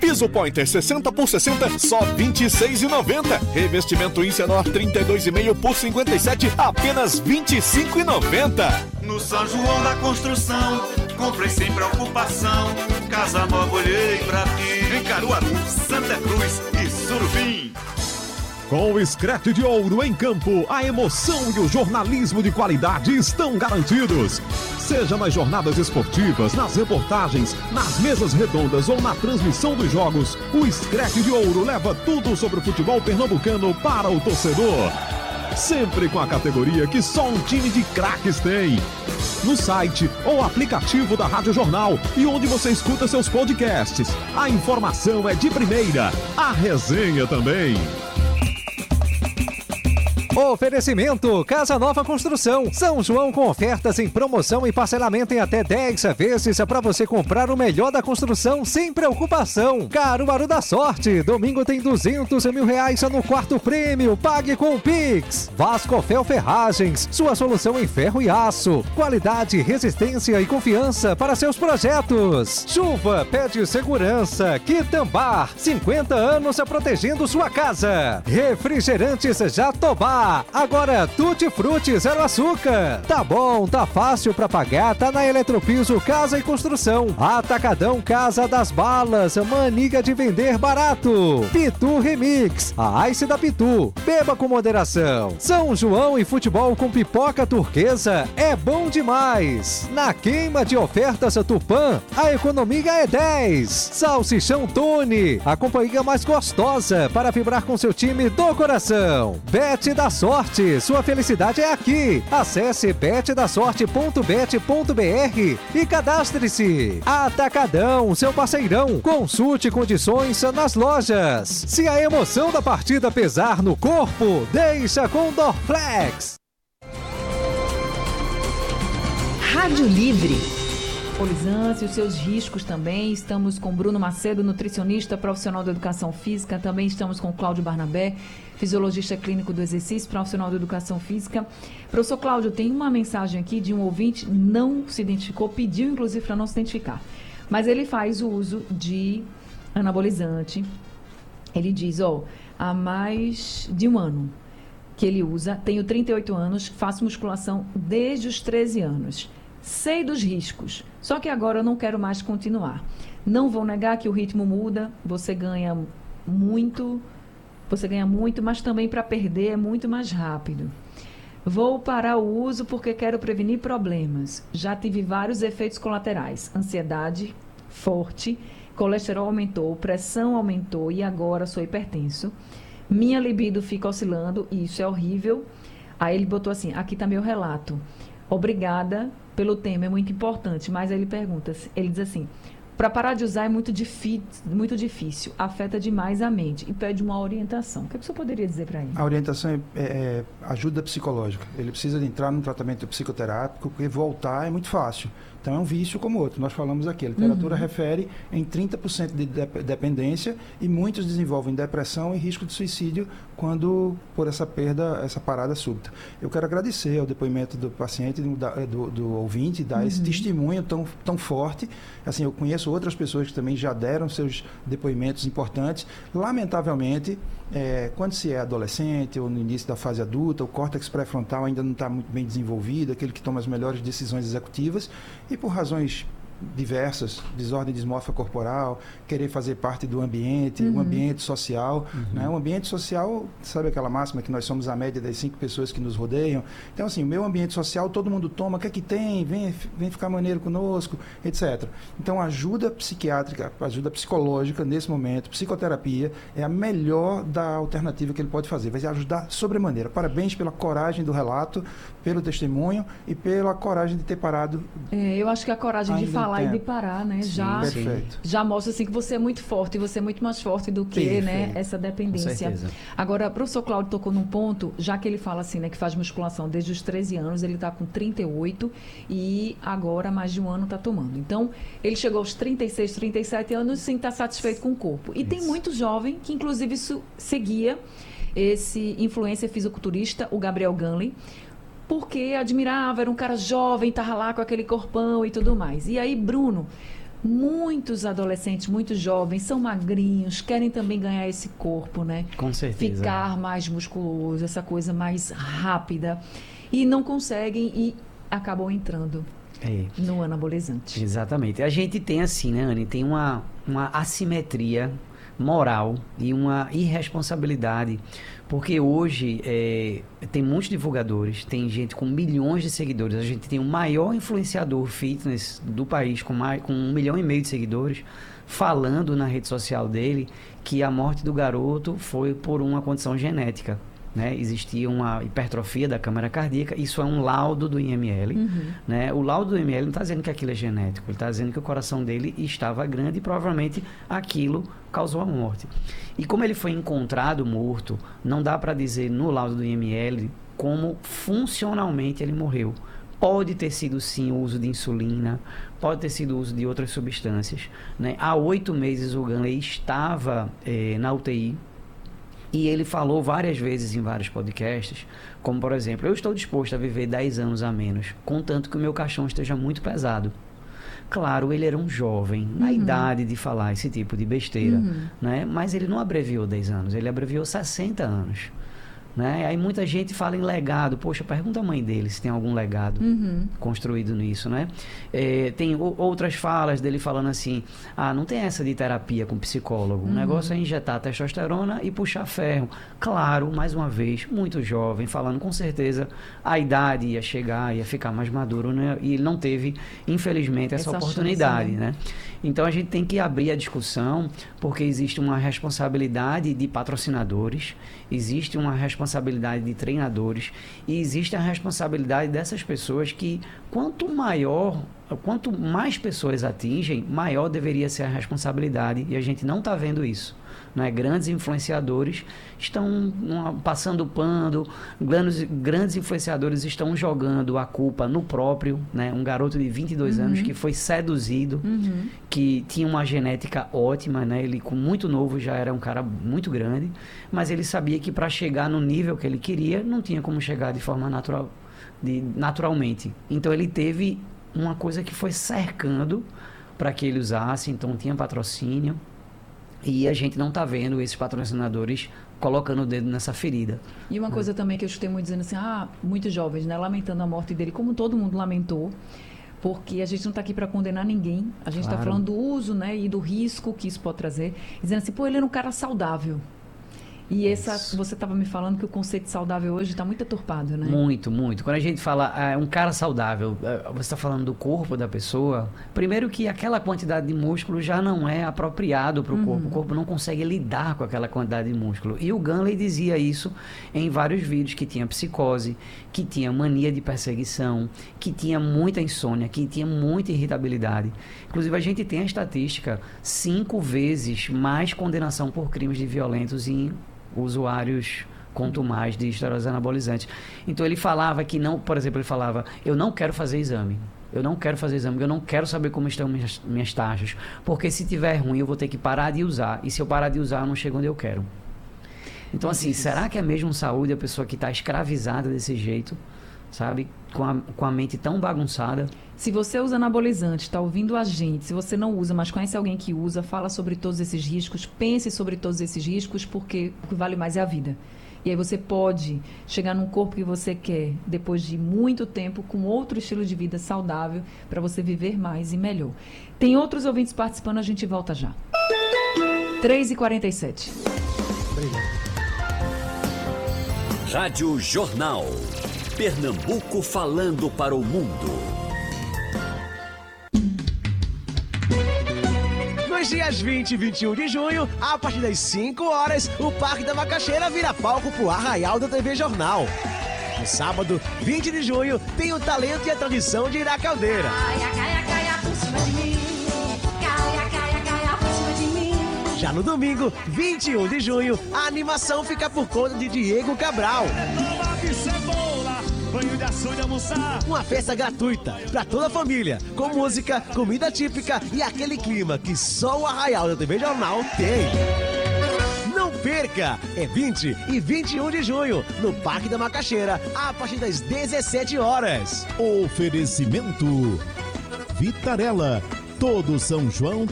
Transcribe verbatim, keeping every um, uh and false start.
Piso Pointer sessenta por sessenta, só vinte e seis reais e noventa centavos. Revestimento Incenor trinta e dois e meio por cinquenta e sete reais, apenas vinte e cinco reais e noventa centavos. No São João da Construção, comprei sem preocupação. Casa nova olhei pra ti. Em Caruaru, Santa Cruz e Surubim. Com o Screte de Ouro em campo, a emoção e o jornalismo de qualidade estão garantidos. Seja nas jornadas esportivas, nas reportagens, nas mesas redondas ou na transmissão dos jogos, o Screte de Ouro leva tudo sobre o futebol pernambucano para o torcedor. Sempre com a categoria que só um time de craques tem. No site ou aplicativo da Rádio Jornal e onde você escuta seus podcasts. A informação é de primeira, a resenha também. Oferecimento Casa Nova Construção. São João com ofertas em promoção e parcelamento em até dez vezes para você comprar o melhor da construção sem preocupação. Caruaru da Sorte. Domingo tem duzentos mil reais no quarto prêmio. Pague com o Pix. Vascofel Ferragens. Sua solução em ferro e aço. Qualidade, resistência e confiança para seus projetos. Chuva pede segurança. Quitambar. cinquenta anos protegendo sua casa. Refrigerantes Jatobá. Agora Tutti Frutti zero açúcar. Tá bom, tá fácil pra pagar, tá na Eletropiso Casa e Construção. Atacadão Casa das Balas, maniga de vender barato. Pitu Remix, a Ice da Pitu. Beba com moderação. São João e futebol com pipoca turquesa é bom demais. Na queima de ofertas Tupã, a economia é dez. Salsichão Tune, a companhia mais gostosa para vibrar com seu time do coração. Bet da Sorte, sua felicidade é aqui. Acesse bet da sorte ponto bet ponto br e cadastre-se. Atacadão, seu parceirão. Consulte condições nas lojas. Se a emoção da partida pesar no corpo, deixa com Dorflex. Rádio Livre. Polizância e os seus riscos também. Estamos com Bruno Macedo, nutricionista profissional da educação física. Também estamos com Cláudio Barnabé, fisiologista clínico do exercício, profissional da educação física. Professor Cláudio, tem uma mensagem aqui de um ouvinte, não se identificou, pediu inclusive para não se identificar. Mas ele faz o uso de anabolizante. Ele diz, ó, há mais de um ano que ele usa, tenho trinta e oito anos, faço musculação desde os treze anos. Sei dos riscos, só que agora eu não quero mais continuar. Não vou negar que o ritmo muda, você ganha muito, você ganha muito, mas também para perder é muito mais rápido. Vou parar o uso porque quero prevenir problemas. Já tive vários efeitos colaterais, ansiedade forte, colesterol aumentou, pressão aumentou e agora sou hipertenso. Minha libido fica oscilando e isso é horrível. Aí ele botou assim, aqui está meu relato. Obrigada pelo tema, é muito importante, mas aí ele pergunta, ele diz assim, para parar de usar é muito, difi- muito difícil, afeta demais a mente e pede uma orientação. O que, é que você poderia dizer para ele? A orientação é, é ajuda psicológica. Ele precisa de entrar num tratamento psicoterápico, porque voltar é muito fácil. Então é um vício como outro. Nós falamos aqui, a literatura uhum. refere em trinta por cento de dependência e muitos desenvolvem depressão e risco de suicídio quando por essa perda, essa parada súbita. Eu quero agradecer ao depoimento do paciente, do, do, do ouvinte, dar uhum. esse testemunho tão, tão forte. Assim, eu conheço outras pessoas que também já deram seus depoimentos importantes. Lamentavelmente, é, quando se é adolescente ou no início da fase adulta, o córtex pré-frontal ainda não está muito bem desenvolvido, aquele que toma as melhores decisões executivas, e por razões diversas, desordem dismórfica corporal, querer fazer parte do ambiente, uhum. o ambiente social. Uhum. Né? O ambiente social, sabe aquela máxima que nós somos a média das cinco pessoas que nos rodeiam? Então, assim, o meu ambiente social, todo mundo toma, o que é que tem? Vem, vem ficar maneiro conosco, etcétera. Então, ajuda psiquiátrica, ajuda psicológica, nesse momento, psicoterapia, é a melhor da alternativa que ele pode fazer. Vai ajudar sobremaneira. Parabéns pela coragem do relato, pelo testemunho e pela coragem de ter parado. É, eu acho que a coragem de falar e de parar, né? Sim, já, já mostra assim que você é muito forte, você é muito mais forte do que Perfeito. né, essa dependência. Agora, o professor Cláudio tocou num ponto, já que ele fala assim, né, que faz musculação desde os treze anos, ele está com trinta e oito e agora mais de um ano está tomando. Então, ele chegou aos trinta e seis, trinta e sete anos sem estar satisfeito com o corpo. E Isso. tem muito jovem que, inclusive, isso seguia esse influencer fisiculturista, o Gabriel Ganley, porque admirava, era um cara jovem, estava lá com aquele corpão e tudo mais. E aí, Bruno, Muitos adolescentes, muitos jovens, são magrinhos, querem também ganhar esse corpo, né? Com certeza. Ficar mais musculoso, essa coisa mais rápida. E não conseguem e acabam entrando É. no anabolizante. Exatamente. A gente tem assim, né, Anny? Tem uma, uma assimetria moral e uma irresponsabilidade, porque hoje é, tem muitos divulgadores, tem gente com milhões de seguidores, a gente tem o maior influenciador fitness do país com, mais, com um milhão e meio de seguidores, falando na rede social dele que a morte do garoto foi por uma condição genética. Né? Existia uma hipertrofia da câmara cardíaca, isso é um laudo do I M L. Uhum. Né? O laudo do I M L não está dizendo que aquilo é genético, ele está dizendo que o coração dele estava grande e provavelmente aquilo causou a morte. E como ele foi encontrado morto, não dá para dizer no laudo do I M L como funcionalmente ele morreu. Pode ter sido sim o uso de insulina, pode ter sido o uso de outras substâncias. Né? Há oito meses o Ganley estava eh, na U T I, e ele falou várias vezes em vários podcasts, como por exemplo, eu estou disposto a viver dez anos a menos, contanto que o meu caixão esteja muito pesado. Claro, ele era um jovem, na Uhum. idade de falar esse tipo de besteira, Uhum. né? Mas ele não abreviou dez anos, ele abreviou sessenta anos. Né? Aí muita gente fala em legado. Poxa, pergunta à mãe dele se tem algum legado Uhum. construído nisso, né? É, tem o, outras falas dele falando assim, ah, não tem essa de terapia com psicólogo, Uhum. o negócio é injetar testosterona e puxar ferro. Claro, mais uma vez, muito jovem, falando com certeza a idade ia chegar, ia ficar mais maduro, né? E ele não teve, infelizmente, essa, Essa oportunidade, chance, né? né? Então a gente tem que abrir a discussão, porque existe uma responsabilidade de patrocinadores, existe uma responsabilidade de treinadores e existe a responsabilidade dessas pessoas que quanto maior, quanto mais pessoas atingem, maior deveria ser a responsabilidade, e a gente não está vendo isso. Né? Grandes influenciadores estão uma, passando pano, grandes, grandes influenciadores estão jogando a culpa no próprio, né? Um garoto de vinte e dois Uhum. anos que foi seduzido, Uhum. que tinha uma genética ótima, né? Ele com muito novo já era um cara muito grande, mas ele sabia que para chegar no nível que ele queria, não tinha como chegar de forma natural, de, naturalmente. Então ele teve uma coisa que foi cercando para que ele usasse, então tinha patrocínio. E a gente não está vendo esses patrocinadores colocando o dedo nessa ferida. E uma coisa também que eu escutei muito dizendo assim, ah, muitos jovens, né, lamentando a morte dele, como todo mundo lamentou, porque a gente não está aqui para condenar ninguém, a gente está Claro. falando do uso, né, e do risco que isso pode trazer, dizendo assim, pô, ele era um cara saudável. E essa, Isso. você estava me falando que o conceito de saudável hoje está muito aturpado, né? Muito, muito. Quando a gente fala ah, um cara saudável, ah, você está falando do corpo da pessoa, primeiro que aquela quantidade de músculo já não é apropriado para o Uhum. corpo. O corpo não consegue lidar com aquela quantidade de músculo. E o Ganley dizia isso em vários vídeos, que tinha psicose, que tinha mania de perseguição, que tinha muita insônia, que tinha muita irritabilidade. Inclusive, a gente tem a estatística, cinco vezes mais condenação por crimes de violentos em usuários contumaz de esteroides anabolizantes. Então ele falava que não, por exemplo, ele falava, eu não quero fazer exame. Eu não quero fazer exame, eu não quero saber como estão minhas, minhas taxas, porque se tiver ruim eu vou ter que parar de usar, e se eu parar de usar eu não chego onde eu quero. Então assim, será que é mesmo saúde a pessoa que está escravizada desse jeito, sabe? Com a, com a mente tão bagunçada? Se você usa anabolizante, está ouvindo a gente, se você não usa, mas conhece alguém que usa, fala sobre todos esses riscos, pense sobre todos esses riscos, porque o que vale mais é a vida. E aí você pode chegar num corpo que você quer, depois de muito tempo, com outro estilo de vida saudável, para você viver mais e melhor. Tem outros ouvintes participando, a gente volta já. três e quarenta e sete. Rádio Jornal. Pernambuco falando para o mundo. Nos dias vinte e vinte e um de junho, a partir das cinco horas, o Parque da Macaxeira vira palco pro Arraial da T V Jornal. No sábado, vinte de junho, tem o talento e a tradição de Ira Caldeira. Caia, caia, caia por cima de mim. Caia, caia, caia por cima de mim. Já no domingo, vinte e um de junho, a animação fica por conta de Diego Cabral. Banho de açude, almoçar. Uma festa gratuita para toda a família, com música, comida típica e aquele clima que só o Arraial da T V Jornal tem. Não perca! É vinte e vinte e um de junho, no Parque da Macaxeira, a partir das dezessete horas. Oferecimento Vitarella, Todo São João